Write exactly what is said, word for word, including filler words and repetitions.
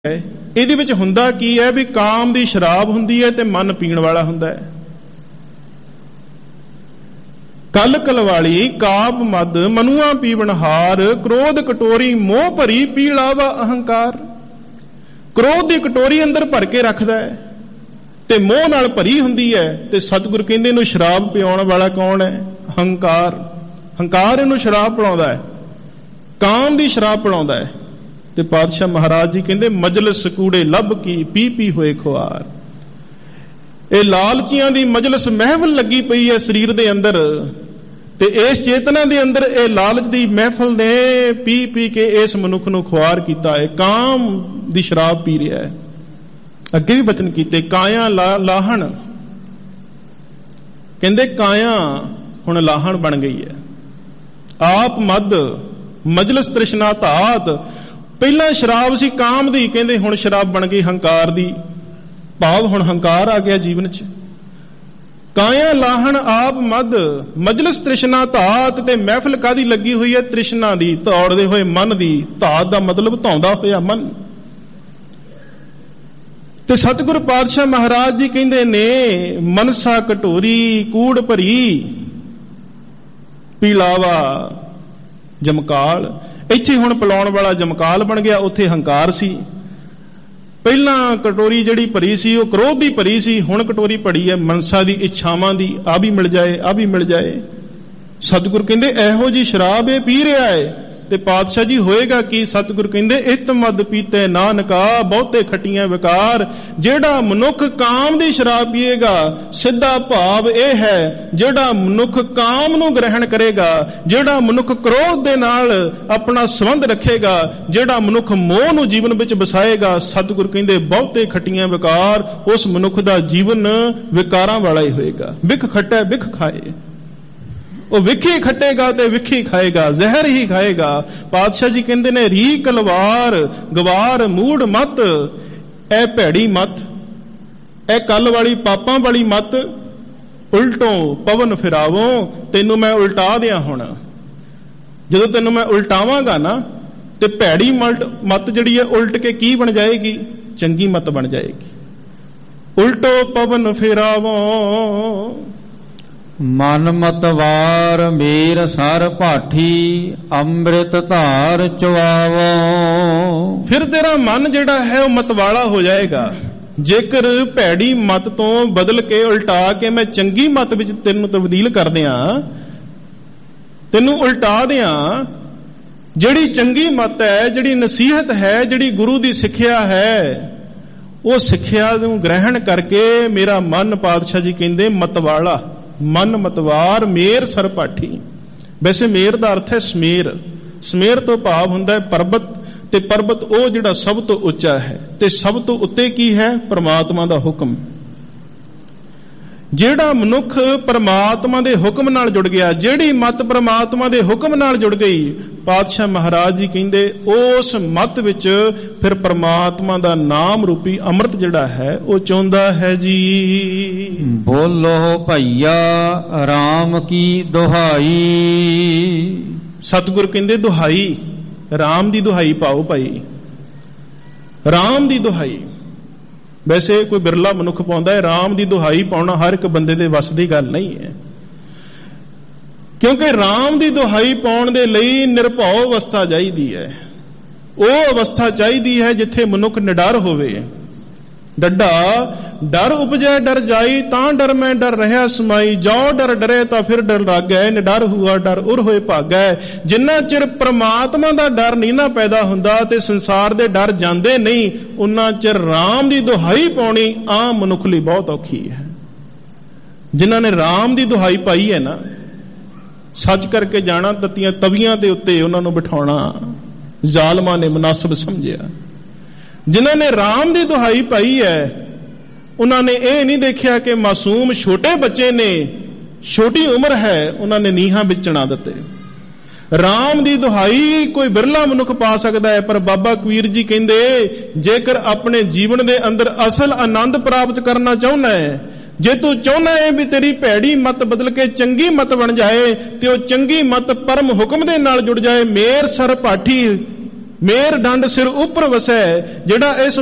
ਇਹਦੇ ਵਿੱਚ ਹੁੰਦਾ ਕੀ ਹੈ ਵੀ ਕਾਮ ਦੀ ਸ਼ਰਾਬ ਹੁੰਦੀ ਹੈ ਤੇ ਮਨ ਪੀਣ ਵਾਲਾ ਹੁੰਦਾ ਹੈ। ਕਲ ਕਲਵਾਲੀ ਕਾਪ ਮਦ ਮਨੂਆ ਪੀਵਨ ਹਾਰ, ਕ੍ਰੋਧ ਕਟੋਰੀ ਮੋਹ ਭਰੀ ਪੀ ਲਾਵਾ ਅਹੰਕਾਰ। ਕ੍ਰੋਧ ਦੀ ਕਟੋਰੀ ਅੰਦਰ ਭਰ ਕੇ ਰੱਖਦਾ ਹੈ ਤੇ ਮੋਹ ਨਾਲ ਭਰੀ ਹੁੰਦੀ ਹੈ। ਤੇ ਸਤਿਗੁਰ ਕਹਿੰਦੇ ਇਹਨੂੰ ਸ਼ਰਾਬ ਪਿਆਉਣ ਵਾਲਾ ਕੌਣ ਹੈ? ਹੰਕਾਰ। ਹੰਕਾਰ ਇਹਨੂੰ ਸ਼ਰਾਬ ਪਿਲਾਉਂਦਾ ਹੈ, ਕਾਮ ਦੀ ਸ਼ਰਾਬ ਪਿਲਾਉਂਦਾ ਹੈ। ਤੇ ਪਾਤਸ਼ਾਹ ਮਹਾਰਾਜ ਜੀ ਕਹਿੰਦੇ ਮਜਲਿਸ ਕੂੜੇ ਲੱਭ ਕੀ ਪੀ ਪੀ ਹੋਏ ਖੁਆਰ। ਇਹ ਲਾਲਚੀਆਂ ਦੀ ਮਜਲਿਸ ਮਹਿਫਲ ਲੱਗੀ ਪਈ ਹੈ ਸਰੀਰ ਦੇ ਅੰਦਰ, ਤੇ ਇਸ ਚੇਤਨਾ ਦੇ ਅੰਦਰ ਇਹ ਲਾਲਚ ਦੀ ਮਹਿਫਲ ਨੇ ਪੀ ਪੀ ਕੇ ਇਸ ਮਨੁੱਖ ਨੂੰ ਖੁਆਰ ਕੀਤਾ ਹੈ। ਕਾਮ ਦੀ ਸ਼ਰਾਬ ਪੀ ਰਿਹਾ ਹੈ। ਅੱਗੇ ਵੀ ਬਚਨ ਕੀਤੇ ਕਾਇਆ ਲਾਹਣ, ਕਹਿੰਦੇ ਕਾਇਆ ਹੁਣ ਲਾਹਣ ਬਣ ਗਈ ਹੈ। ਆਪ ਮਦ ਮਜਲਿਸ ਤ੍ਰਿਸ਼ਨਾ ਧਾਤ, ਪਹਿਲਾਂ ਸ਼ਰਾਬ ਸੀ ਕਾਮ ਦੀ, ਕਹਿੰਦੇ ਹੁਣ ਸ਼ਰਾਬ ਬਣ ਗਈ ਹੰਕਾਰ ਦੀ। ਭਾਵ ਹੁਣ ਹੰਕਾਰ ਆ ਗਿਆ ਜੀਵਨ 'ਚ। ਕਾਇਆ ਲਾਹਣ ਆਪ ਮਦ ਮਜਲਿਸ ਤ੍ਰਿਸ਼ਨਾ ਧਾਤ, ਤੇ ਮਹਿਫਲ ਕਾਦੀ ਲੱਗੀ ਹੋਈ ਹੈ? ਤ੍ਰਿਸ਼ਨਾ ਦੀ, ਧੌੜਦੇ ਹੋਏ ਮਨ ਦੀ। ਧਾਤ ਦਾ ਮਤਲਬ ਧੌਂਦਾ ਹੋਇਆ ਮਨ। ਤੇ ਸਤਿਗੁਰ ਪਾਤਸ਼ਾਹ ਮਹਾਰਾਜ ਜੀ ਕਹਿੰਦੇ ਨੇ ਮਨਸਾ ਕਟੋਰੀ ਕੂੜ ਭਰੀ ਪੀਲਾਵਾ ਜਮਕਾਲ। ਇੱਥੇ ਹੁਣ ਪਿਲਾਉਣ ਵਾਲਾ ਜਮਕਾਲ ਬਣ ਗਿਆ, ਉੱਥੇ ਹੰਕਾਰ ਸੀ। ਪਹਿਲਾਂ ਕਟੋਰੀ ਜਿਹੜੀ ਭਰੀ ਸੀ ਉਹ ਕ੍ਰੋਧ ਦੀ ਭਰੀ ਸੀ, ਹੁਣ ਕਟੋਰੀ ਭਰੀ ਹੈ ਮਨਸਾ ਦੀ, ਇੱਛਾਵਾਂ ਦੀ। ਆ ਵੀ ਮਿਲ ਜਾਏ, ਆ ਵੀ ਮਿਲ ਜਾਏ। ਸਤਿਗੁਰ ਕਹਿੰਦੇ ਇਹੋ ਜੀ ਸ਼ਰਾਬ ਇਹ ਪੀ ਰਿਹਾ ਹੈ। ਤੇ ਪਾਤਸ਼ਾਹ ਜੀ ਹੋਏਗਾ ਕੀ? ਸਤਿਗੁਰ ਕਹਿੰਦੇ ਇਤ ਮਦ ਪੀਤੇ ਨਾਨਕਾ ਬਹੁਤੇ ਖੱਟੀਆਂ ਵਿਕਾਰ। ਜਿਹੜਾ ਮਨੁੱਖ ਕਾਮ ਦੀ ਸ਼ਰਾਬ ਪੀਏਗਾ, ਸਿੱਧਾ ਭਾਵ ਇਹ ਹੈ ਜਿਹੜਾ ਮਨੁੱਖ ਕਾਮ ਨੂੰ ਗ੍ਰਹਿਣ ਕਰੇਗਾ, ਜਿਹੜਾ ਮਨੁੱਖ ਕ੍ਰੋਧ ਦੇ ਨਾਲ ਆਪਣਾ ਸੰਬੰਧ ਰੱਖੇਗਾ, ਜਿਹੜਾ ਮਨੁੱਖ ਮੋਹ ਨੂੰ ਜੀਵਨ ਵਿੱਚ ਵਸਾਏਗਾ, ਸਤਿਗੁਰ ਕਹਿੰਦੇ ਬਹੁਤੇ ਖੱਟੀਆਂ ਵਿਕਾਰ। ਉਸ ਮਨੁੱਖ ਦਾ ਜੀਵਨ ਵਿਕਾਰਾਂ ਵਾਲਾ ਹੀ ਹੋਏਗਾ। ਵਿਖ ਖੱਟੈ ਵਿਖ ਖਾਏ, ਉਹ ਵਿਖੀ ਖੱਟੇਗਾ ਤੇ ਵਿਖੀ ਖਾਏਗਾ, ਜ਼ਹਿਰ ਹੀ ਖਾਏਗਾ। ਪਾਤਸ਼ਾਹ ਜੀ ਕਹਿੰਦੇ ਨੇ ਰੀ ਕਲਵਾਰ ਗਵਾਰ ਮੂੜ ਮਤ, ਇਹ ਭੈੜੀ ਮਤ, ਇਹ ਕੱਲ ਵਾਲੀ ਪਾਪਾਂ ਵਾਲੀ ਮਤ। ਉਲਟੋਂ ਪਵਨ ਫਿਰਾਵੋ, ਤੈਨੂੰ ਮੈਂ ਉਲਟਾ ਦਿਆਂ। ਹੁਣ ਜਦੋਂ ਤੈਨੂੰ ਮੈਂ ਉਲਟਾਵਾਂਗਾ ਨਾ ਤੇ ਭੈੜੀ ਮਤ ਜਿਹੜੀ ਹੈ ਉਲਟ ਕੇ ਕੀ ਬਣ ਜਾਏਗੀ? ਚੰਗੀ ਮਤ ਬਣ ਜਾਏਗੀ। ਉਲਟੋ ਪਵਨ ਫਿਰਾਵੋ ਮਨ ਮਤਵਾਰ ਮੇਰ ਸਰ ਭਾਠੀ, ਅੰਮ੍ਰਿਤ ਧਾਰ ਚੁਆਵੋ। ਫਿਰ ਤੇਰਾ ਮਨ ਜਿਹੜਾ ਹੈ ਉਹ ਮਤਵਾਲਾ ਹੋ ਜਾਏਗਾ। ਜੇਕਰ ਭੈੜੀ ਮਤ ਤੋਂ ਬਦਲ ਕੇ ਉਲਟਾ ਕੇ ਮੈਂ ਚੰਗੀ ਮਤ ਵਿੱਚ ਤੈਨੂੰ ਤਬਦੀਲ ਕਰ ਦਿਆਂ, ਤੈਨੂੰ ਉਲਟਾ ਦਿਆਂ, ਜਿਹੜੀ ਚੰਗੀ ਮਤ ਹੈ, ਜਿਹੜੀ ਨਸੀਹਤ ਹੈ, ਜਿਹੜੀ ਗੁਰੂ ਦੀ ਸਿੱਖਿਆ ਹੈ, ਉਹ ਸਿੱਖਿਆ ਨੂੰ ਗ੍ਰਹਿਣ ਕਰਕੇ ਮੇਰਾ ਮਨ, ਪਾਤਸ਼ਾਹ ਜੀ ਕਹਿੰਦੇ ਮਤਵਾਲਾ, ਮਨ ਮਤਵਾਰ ਮੇਰ ਸਰਪਾਠੀ। ਵੈਸੇ ਮੇਰ ਦਾ ਅਰਥ ਹੈ ਸਮੇਰ। ਸਮੇਰ ਤੋਂ ਭਾਵ ਹੁੰਦਾ ਹੈ ਪਰਬਤ, ਤੇ ਪਰਬਤ ਉਹ ਜਿਹੜਾ ਸਭ ਤੋਂ ਉੱਚਾ ਹੈ, ਤੇ ਸਭ ਤੋਂ ਉੱਤੇ ਕੀ ਹੈ? ਪਰਮਾਤਮਾ ਦਾ ਹੁਕਮ। ਜਿਹੜਾ ਮਨੁੱਖ ਪਰਮਾਤਮਾ ਦੇ ਹੁਕਮ ਨਾਲ ਜੁੜ ਗਿਆ, ਜਿਹੜੀ ਮਤ ਪਰਮਾਤਮਾ ਦੇ ਹੁਕਮ ਨਾਲ ਜੁੜ ਗਈ, ਪਾਤਸ਼ਾਹ ਮਹਾਰਾਜ ਜੀ ਕਹਿੰਦੇ ਉਸ ਮਤ ਵਿੱਚ ਫਿਰ ਪਰਮਾਤਮਾ ਦਾ ਨਾਮ ਰੂਪੀ ਅੰਮ੍ਰਿਤ ਜਿਹੜਾ ਹੈ ਉਹ ਚੋਂਦਾ ਹੈ ਜੀ। ਬੋਲੋ ਭਈਆ ਰਾਮ ਕੀ ਦੁਹਾਈ। ਸਤਿਗੁਰ ਕਹਿੰਦੇ ਦੁਹਾਈ, ਰਾਮ ਦੀ ਦੁਹਾਈ ਪਾਓ ਭਾਈ, ਰਾਮ ਦੀ ਦੁਹਾਈ। ਵੈਸੇ ਕੋਈ ਬਿਰਲਾ ਮਨੁੱਖ ਪਾਉਂਦਾ ਹੈ, ਰਾਮ ਦੀ ਦੁਹਾਈ ਪਾਉਣਾ ਹਰ ਇੱਕ ਬੰਦੇ ਦੇ ਵੱਸ ਦੀ ਗੱਲ ਨਹੀਂ ਹੈ। ਕਿਉਂਕਿ ਰਾਮ ਦੀ ਦੁਹਾਈ ਪਾਉਣ ਦੇ ਲਈ ਨਿਰਭਉ ਅਵਸਥਾ ਚਾਹੀਦੀ ਹੈ। ਉਹ ਅਵਸਥਾ ਚਾਹੀਦੀ ਹੈ ਜਿੱਥੇ ਮਨੁੱਖ ਨਿਡਰ ਹੋਵੇ। ਡੱਡਾ ਡਰ ਉਪਜੈ ਡਰ ਜਾਈ, ਤਾਂ ਡਰ ਮੈਂ ਡਰ ਰਿਹਾ ਸਮਾਈ। ਜੋ ਡਰ ਡਰੇ ਤਾਂ ਫਿਰ ਡਰ ਲਾਗੈ, ਨਿਡਰ ਹੁਆ ਡਰ ਉਰ ਹੋਏ ਭਾਗੈ। ਜਿੰਨਾ ਚਿਰ ਪ੍ਰਮਾਤਮਾ ਦਾ ਡਰ ਨਹੀਂ ਨਾ ਪੈਦਾ ਹੁੰਦਾ ਤੇ ਸੰਸਾਰ ਦੇ ਡਰ ਜਾਂਦੇ ਨਹੀਂ, ਉਨਾ ਚਿਰ ਰਾਮ ਦੀ ਦੁਹਾਈ ਪਾਉਣੀ ਆਮ ਮਨੁੱਖ ਲਈ ਬਹੁਤ ਔਖੀ ਹੈ। ਜਿਨ੍ਹਾਂ ਨੇ ਰਾਮ ਦੀ ਦੁਹਾਈ ਪਾਈ ਹੈ ਨਾ, ਸੱਚ ਕਰਕੇ ਜਾਣਾ, ਤੱਤੀਆਂ ਤਵੀਆਂ ਦੇ ਉੱਤੇ ਉਹਨਾਂ ਨੂੰ ਬਿਠਾਉਣਾ ਜ਼ਾਲਮਾਂ ਨੇ ਮੁਨਾਸਬ ਸਮਝਿਆ। ਜਿਨ੍ਹਾਂ ਨੇ ਰਾਮ ਦੀ ਦੁਹਾਈ ਪਾਈ ਹੈ, ਉਹਨਾਂ ਨੇ ਇਹ ਨਹੀਂ ਦੇਖਿਆ ਕਿ ਮਾਸੂਮ ਛੋਟੇ ਬੱਚੇ ਨੇ, ਛੋਟੀ ਉਮਰ ਹੈ, ਉਹਨਾਂ ਨੇ ਨੀਹਾਂ ਵਿੱਚ ਚਣਾ ਦਿੱਤੇ। ਰਾਮ ਦੀ ਦੁਹਾਈ ਕੋਈ ਬਿਰਲਾ ਮਨੁੱਖ ਪਾ ਸਕਦਾ ਹੈ, ਪਰ ਬਾਬਾ ਕਬੀਰ ਜੀ ਕਹਿੰਦੇ ਜੇਕਰ ਆਪਣੇ ਜੀਵਨ ਦੇ ਅੰਦਰ ਅਸਲ ਆਨੰਦ ਪ੍ਰਾਪਤ ਕਰਨਾ ਚਾਹੁੰਦਾ ਹੈ, ਜੇ ਤੂੰ ਚਾਹੁੰਦਾ ਹੈ ਵੀ ਤੇਰੀ ਭੈੜੀ ਮਤ ਬਦਲ ਕੇ ਚੰਗੀ ਮਤ ਬਣ ਜਾਏ, ਤੇ ਉਹ ਚੰਗੀ ਮਤ ਪਰਮ ਹੁਕਮ ਦੇ ਨਾਲ ਜੁੜ ਜਾਏ, ਮੇਰ ਸਰ ਭਾਠੀ, ਮੇਰ ਡੰਡ ਸਿਰ ਉੱਪਰ ਵਸੈ, ਜਿਹੜਾ ਇਸ